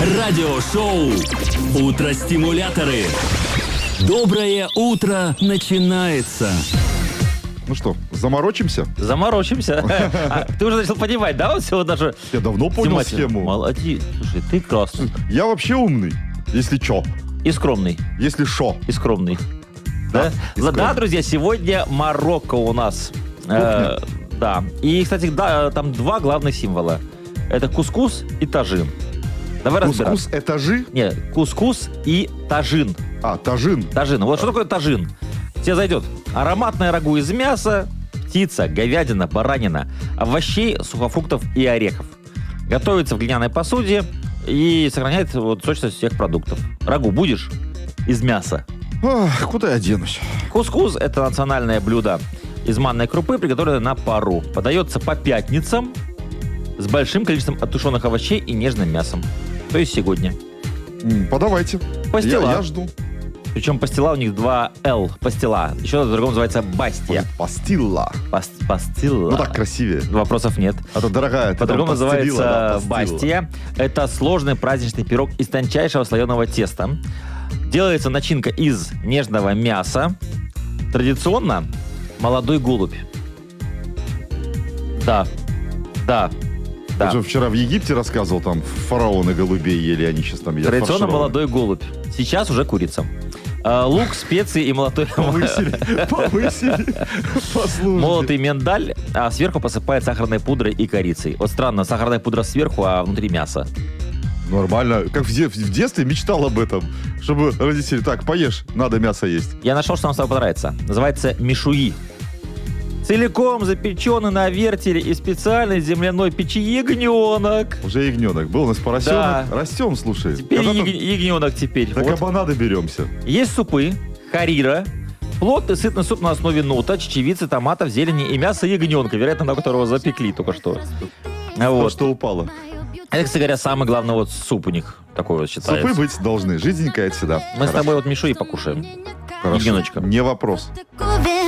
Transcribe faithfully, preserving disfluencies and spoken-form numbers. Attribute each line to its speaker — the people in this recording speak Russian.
Speaker 1: Радиошоу «Утро-стимуляторы». Доброе утро начинается.
Speaker 2: Ну что, заморочимся?
Speaker 3: Заморочимся. А, ты уже начал понимать, да, вот всего даже...
Speaker 2: Я давно понял схему.
Speaker 3: Молодец. Слушай, ты классный.
Speaker 2: Я вообще умный, если чё.
Speaker 3: И скромный.
Speaker 2: Если шо.
Speaker 3: И скромный.
Speaker 2: Да,
Speaker 3: Да, да, друзья, сегодня Марокко у нас. Э, да. И, кстати, да, там два главных символа. Это кускус и тажин. Давай разбираться.
Speaker 2: Кускус — этажи?
Speaker 3: Нет, кускус и тажин.
Speaker 2: А, тажин.
Speaker 3: Тажин. Вот что такое тажин? Тебе зайдет ароматное рагу из мяса, птица, говядина, баранина, овощей, сухофруктов и орехов. Готовится в глиняной посуде и сохраняет вот сочность всех продуктов. Рагу будешь? Из мяса.
Speaker 2: Ах, куда я денусь?
Speaker 3: Кускус – это национальное блюдо из манной крупы, приготовленное на пару. Подается по пятницам с большим количеством оттушенных овощей и нежным мясом. То есть сегодня.
Speaker 2: М, Подавайте.
Speaker 3: Пастила.
Speaker 2: Я, я жду.
Speaker 3: Причем пастила у них два эл. Пастила. Еще по-другому называется бастия.
Speaker 2: Может, пастилла.
Speaker 3: Пас- пастила.
Speaker 2: Ну так красивее.
Speaker 3: Вопросов нет.
Speaker 2: А то дорогая. ты
Speaker 3: По-другому
Speaker 2: там постелила, да,
Speaker 3: называется
Speaker 2: постилла.
Speaker 3: бастия. Это сложный праздничный пирог из тончайшего слоеного теста. Делается начинка из нежного мяса. Традиционно молодой голубь. Да. Да. Да.
Speaker 2: Я же вчера в Египте рассказывал, там фараоны голубей ели, они сейчас там едят
Speaker 3: Традиционно
Speaker 2: фаршированные.
Speaker 3: молодой голубь. Сейчас уже курица. А, лук, специи и молотой...
Speaker 2: Повысили, повысили. Послушайте.
Speaker 3: Молотый миндаль, а сверху посыпает сахарной пудрой и корицей. Вот странно, сахарная пудра сверху, а внутри мясо.
Speaker 2: Нормально. Как в, де- в детстве мечтал об этом. Чтобы родители, так, поешь, надо мясо есть.
Speaker 3: Я нашел, что нам с тобой понравится. Называется мишуи. Целиком запеченный на вертеле и специальной земляной печи ягненок.
Speaker 2: Уже ягненок. Был у нас поросенок.
Speaker 3: Да.
Speaker 2: Растем, слушай.
Speaker 3: Теперь
Speaker 2: Когда-то
Speaker 3: яг- ягненок теперь.
Speaker 2: до
Speaker 3: Вот.
Speaker 2: кабана доберемся.
Speaker 3: Есть супы, харира, плотный сытный суп на основе нута, чечевицы, томатов, зелени и мяса ягненка, вероятно, на которого запекли только что.
Speaker 2: То,
Speaker 3: Вот.
Speaker 2: что упало.
Speaker 3: Это, кстати говоря, самый главный вот суп у них такой вот считается.
Speaker 2: Супы быть должны. Жиденькая это всегда.
Speaker 3: Мы с
Speaker 2: Хорошо.
Speaker 3: тобой вот мишуи покушаем.
Speaker 2: Хорошо.
Speaker 3: Ягненочка.
Speaker 2: Не вопрос.